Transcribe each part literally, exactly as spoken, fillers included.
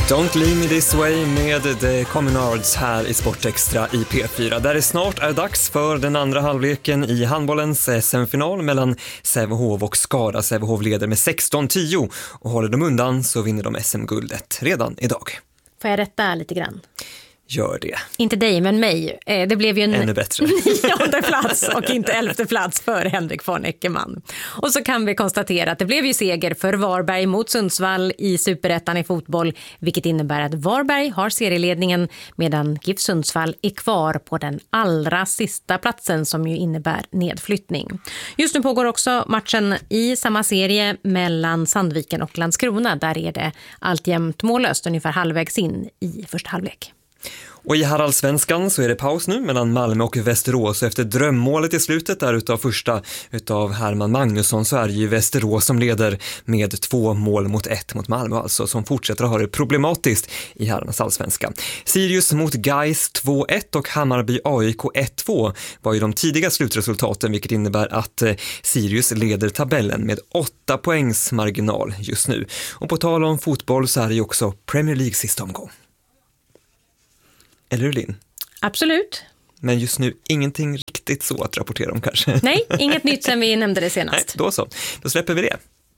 Don't leave me this way med The Communards här i Sportextra i P fyra. Där det snart är dags för den andra halvleken i handbollens S M-final mellan Sävehof och Skara. Sävehof leder med sexton tio och håller de undan så vinner de S M-guldet redan idag. Får jag rätta lite grann? Gör det. Inte dig, men mig. Det blev ju en ännu bättre nionde plats och inte elfte plats för Henrik von Eckermann. Och så kan vi konstatera att det blev ju seger för Varberg mot Sundsvall i Superettan i fotboll, vilket innebär att Varberg har serieledningen medan GIF Sundsvall är kvar på den allra sista platsen som ju innebär nedflyttning. Just nu pågår också matchen i samma serie mellan Sandviken och Landskrona. Där är det alltjämt mållöst ungefär halvvägs in i första halvlek. Och i Haraldsvenskan så är det paus nu mellan Malmö och Västerås. Och efter drömmålet i slutet där utav första utav Herman Magnusson så är det ju Västerås som leder med två mål mot ett mot Malmö alltså, som fortsätter att ha det problematiskt i herrarnas allsvenska. Sirius mot Gais två ett och Hammarby A I K ett två var ju de tidiga slutresultaten, vilket innebär att Sirius leder tabellen med åtta poängs marginal just nu. Och på tal om fotboll så är det ju också Premier League sista omgång. Eller hur, Linn? Absolut. Men just nu ingenting riktigt så att rapportera om kanske. Nej, inget nytt sen vi nämnde det senast. Nej, då så. Då släpper vi det.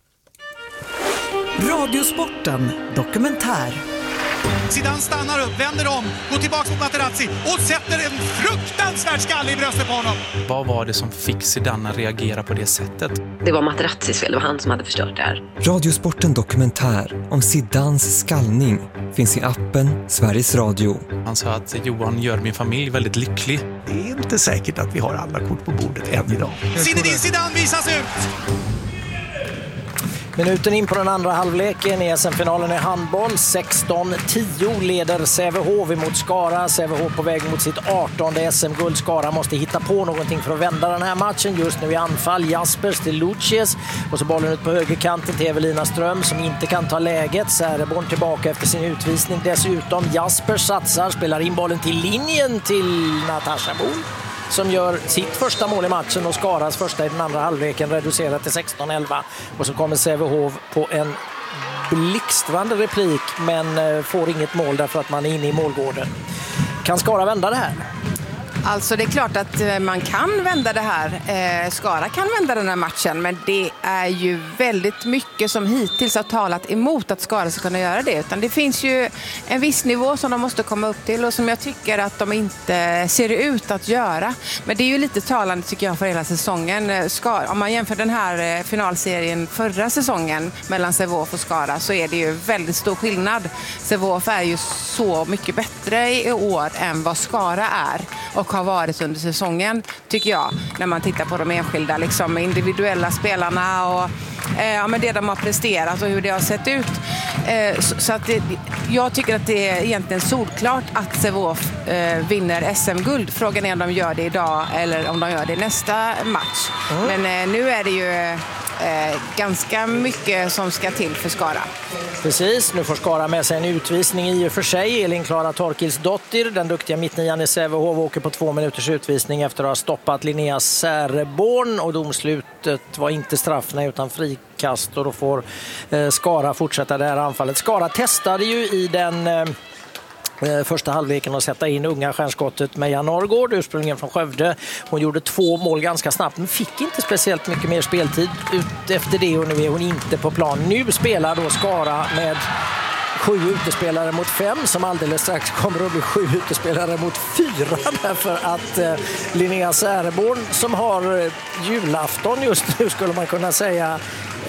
Radiosporten dokumentär. Zidane stannar upp, vänder om, går tillbaka mot Materazzi och sätter en fruktansvärd skalle i bröstet på honom. Vad var det som fick Zidane att reagera på det sättet? Det var Materazzis fel, det var han som hade förstört det här. Radiosporten dokumentär om Zidanes skallning finns i appen Sveriges Radio. Han sa att Johan gör min familj väldigt lycklig. Det är inte säkert att vi har alla kort på bordet än idag. Zinedine Zidane visas ut! Minuten in på den andra halvleken i S M-finalen i handboll. sexton tio leder Sävehof emot Skara. Sävehof på väg mot sitt artonde S M-guld. Skara måste hitta på någonting för att vända den här matchen. Just nu i anfall Jaspers till Lucius. Och så bollen ut på högerkanten till Evelina Ström som inte kan ta läget. Säreborn tillbaka efter sin utvisning. Dessutom Jaspers satsar, spelar in bollen till linjen till Natasha Bol, som gör sitt första mål i matchen och Skaras första i den andra halvleken, reducerat till sexton elva. Och så kommer Sävehof på en blixtrande replik men får inget mål därför att man är inne i målgården. Kan Skara vända det här? Alltså det är klart att man kan vända det här. Eh, Skara kan vända den här matchen, men det är ju väldigt mycket som hittills har talat emot att Skara ska kunna göra det. Utan det finns ju en viss nivå som de måste komma upp till och som jag tycker att de inte ser ut att göra. Men det är ju lite talande tycker jag för hela säsongen. Skara, om man jämför den här finalserien förra säsongen mellan Sävehof och Skara så är det ju väldigt stor skillnad. Sävehof är ju så mycket bättre i år än vad Skara är och har varit under säsongen, tycker jag, när man tittar på de enskilda liksom, individuella spelarna och eh, ja, men det de har presterat och hur det har sett ut. Eh, så, så att det, jag tycker att det är egentligen solklart att Sävehof eh, vinner S M-guld. Frågan är om de gör det idag eller om de gör det nästa match. Mm. Men eh, nu är det ju Eh, ganska mycket som ska till för Skara. Precis, nu får Skara med sig en utvisning i och för sig. Elin Klara Torkilsdottir, den duktiga mittnian i Sävehof, åker på två minuters utvisning efter att ha stoppat Linnea Säreborn och domslutet var inte straffna utan frikast och då får eh, Skara fortsätta det här anfallet. Skara testade ju i den eh, första halvleken att sätta in unga stjärnskottet Meja Norrgård, ursprungligen från Skövde. Hon gjorde två mål ganska snabbt men fick inte speciellt mycket mer speltid ut efter det och nu är hon inte på plan. Nu spelar då Skara med sju utespelare mot fem som alldeles strax kommer att bli sju utespelare mot fyra därför att eh, Linnea Säreborn som har eh, julafton just nu skulle man kunna säga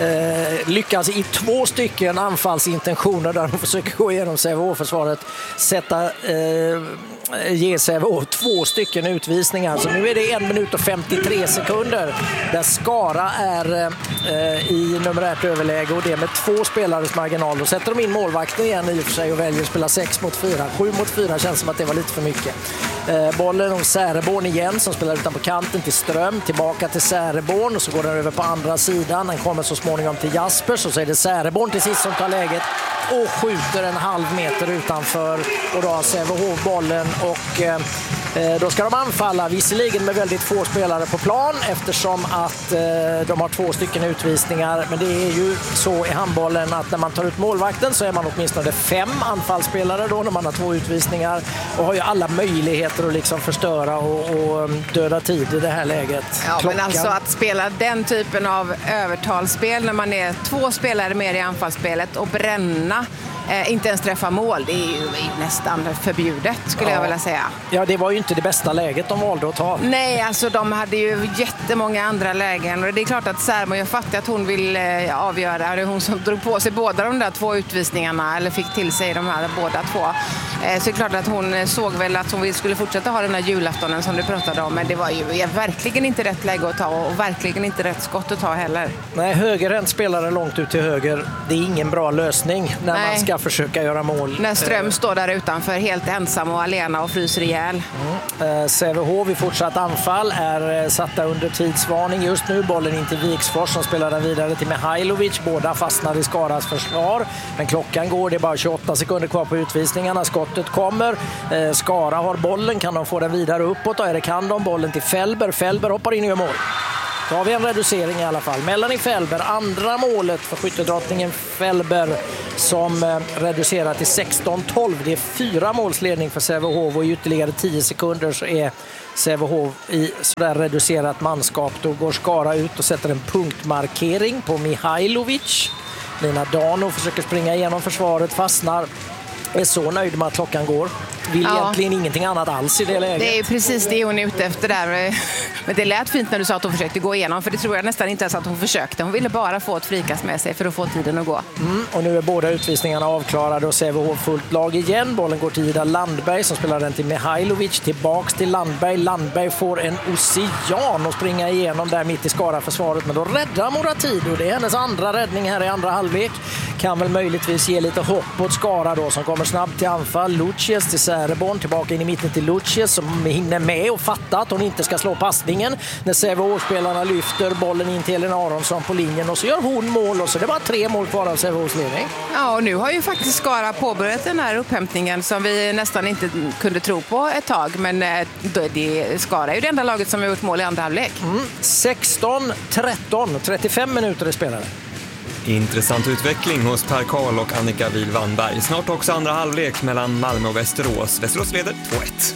Eh, lyckas i två stycken anfallsintentioner där de försöker gå igenom Sävehof-försvaret sätta eh, ge Sävehof två stycken utvisningar. Så nu är det en minut och femtiotre sekunder där Skara är eh, i numerärt överläge och det med två spelares marginal. Då sätter de in målvakten igen i och för sig och väljer att spela sex mot fyra. sju mot fyra känns som att det var lite för mycket. Eh, bollen om Säreborn igen som spelar utan på kanten till Ström, tillbaka till Säreborn och så går den över på andra sidan. Den kommer så småningom till Jaspers och så är det Säreborn till sist som tar läget och skjuter en halv meter utanför och då har Sävehof bollen och eh, Då ska de anfalla, visserligen med väldigt få spelare på plan eftersom att de har två stycken utvisningar. Men det är ju så i handbollen att när man tar ut målvakten så är man åtminstone fem anfallsspelare då när man har två utvisningar. Och har ju alla möjligheter att liksom förstöra och, och döda tid i det här läget. Ja, men alltså att spela den typen av övertalsspel när man är två spelare mer i anfallsspelet och bränna Eh, inte ens träffa mål, det är ju nästan förbjudet skulle ja. jag vilja säga. Ja, det var ju inte det bästa läget de valde att ta. Nej, alltså de hade ju jättemånga andra lägen och det är klart att Särmo, jag fattar att hon vill eh, avgöra, det är hon som drog på sig båda de där två utvisningarna eller fick till sig de här båda två. Eh, så det är klart att hon såg väl att hon skulle fortsätta ha den här julaftonen som du pratade om, men det var ju verkligen inte rätt läge att ta och verkligen inte rätt skott att ta heller. Nej, högerhänt spelare långt ut till höger, det är ingen bra lösning när Nej. man ska försöka göra mål. När Ström står där utanför helt ensam och alena och fryser ihjäl. Mm. Eh, Sävehof i fortsatt anfall är eh, satta under tidsvarning just nu. Bollen in till Viksfors som spelar den vidare till Mihailovic. Båda fastnar i Skaras försvar. Men klockan går, det är bara tjugoåtta sekunder kvar på utvisningarna. Skottet kommer. Eh, Skara har bollen, kan de få den vidare uppåt? Och är det kan de, bollen till Fällberg. Fällberg hoppar in och gör mål. Då har vi en reducering i alla fall. Melanie Fällberg, andra målet för skyttedrottningen Fällberg som eh, reducerar till sexton tolv. Det är fyra målsledning för Sävehof och i ytterligare tio sekunder så är Sävehof i sådär reducerat manskap. Då går Skara ut och sätter en punktmarkering på Mihailovic. Nina Dano försöker springa igenom försvaret, fastnar. Är så nöjd med att klockan går. Vill ja. egentligen ingenting annat alls i det läget. Det är precis det hon är ute efter där. Men det lät fint när du sa att hon försökte gå igenom, för det tror jag nästan inte ens att hon försökte. Hon ville bara få ett frikast med sig för att få tiden att gå. Mm, och nu är båda utvisningarna avklarade och Sävehof fullt lag igen. Bollen går till Ida Landberg som spelar den till Mihailovic. Tillbaks till Landberg. Landberg får en ocean och springa igenom där mitt i Skara-försvaret. Men då räddar Moratido. Det är hennes andra räddning här i andra halvlek. Kan väl möjligtvis ge lite hopp åt Skara då som kommer snabbt till anfall. Lucius till Säreborn, tillbaka in i mitten till Lucius som hinner med och fattar att hon inte ska slå passningen när Sävehof-spelarna lyfter bollen in till Elin Aronsson på linjen och så gör hon mål och så det är bara tre mål kvar av Sävehofs ledning. Ja, och nu har ju faktiskt Skara påbörjat den här upphämtningen som vi nästan inte kunde tro på ett tag, men det, Skara är ju det enda laget som har gjort mål i andra halvlek. Mm. sexton tretton, trettiofem minuter i spelare. Intressant utveckling hos Per Karl och Annika Wihl-Wannberg. Snart också andra halvlek mellan Malmö och Västerås. Västerås leder två ett.